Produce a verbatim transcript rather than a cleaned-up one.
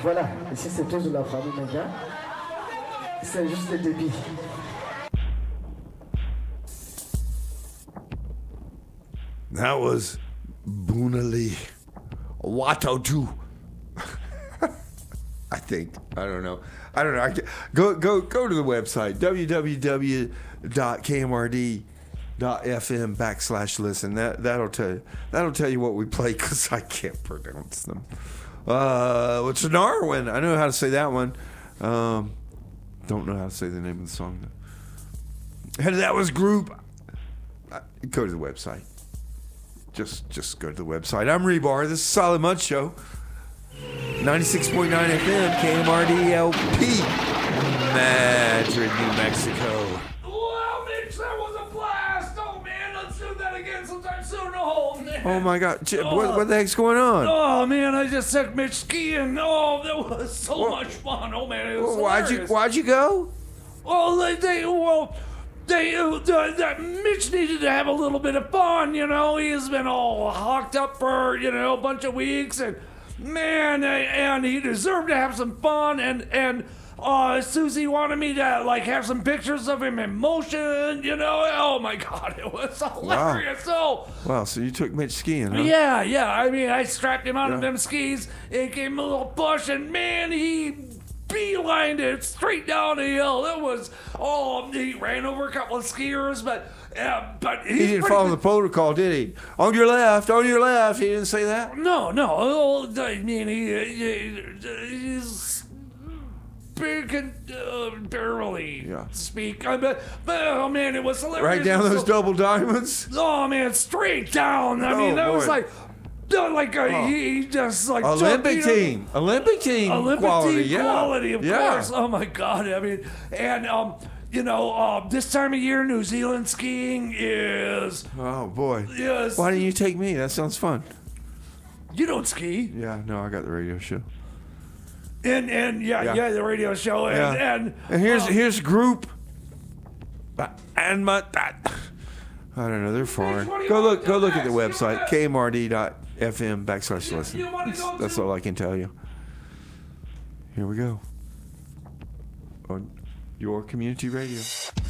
Voilà, ici c'est toujours la famille Mega. C'est juste le débit. That was Boonali Watoju. I think. I don't know. I don't know. I can, go go go to the website w w w dot k m r d dot f m backslash listen. That that'll tell you that'll tell you what we play because I can't pronounce them. Uh, what's an Arwen? I know how to say that one. Um, don't know how to say the name of the song though. And that was Group. Uh, go to the website. Just just go to the website. I'm Rebar. This is Solid Mud Show. ninety-six point nine F M, K M R D L P, Madrid, New Mexico. Wow, Mitch, that was a blast. Oh, man, let's do that again sometime soon. Oh, man. Oh, my God. Chip, what, what the heck's going on? Oh, man, I just took Mitch skiing. Oh, that was so Well, much fun. Oh, man, it was Well, why'd you hilarious. Why'd you go? Oh, they, they well, they, uh, the, the, Mitch needed to have a little bit of fun, you know. He's been all hocked up for, you know, a bunch of weeks, and man, and he deserved to have some fun, and and uh, Susie wanted me to like have some pictures of him in motion, you know. Oh my God, it was hilarious. So Wow, so you took Mitch skiing, huh? yeah, yeah. I mean, I strapped him onto Yeah. them skis. It gave him a little push, and man, he beelined it straight down the hill. It was oh, he ran over a couple of skiers, but uh, but he's He didn't pretty follow good. the protocol, did he? On your left, on your left. He didn't say that? No, no. Oh, I mean, he, he he's big and uh, barely Yeah. speak. I bet, but oh man, it was hilarious. Right down It was those so- double diamonds? Oh man, straight down. I Oh, mean, that was boy. like, uh, like uh, Oh. he, he just like Olympic jumped, you know, team. Olympic team Olympic quality, team yeah. quality, of yeah. course. Oh my God! I mean, and um, you know, uh, this time of year, New Zealand skiing is Oh, boy. is. Why didn't you take me? That sounds fun. You don't ski, Yeah, no, I got the radio show. and and yeah, Yeah. yeah, the radio show, and Yeah. and, And here's uh, here's group. And my that. I don't know. They're foreign. what do you Go want look. to Go do look at the next? You website wanna- k m r d dot f m backslash listen. you wanna That's, go that's to- all I can tell you. Here we go. On your community radio.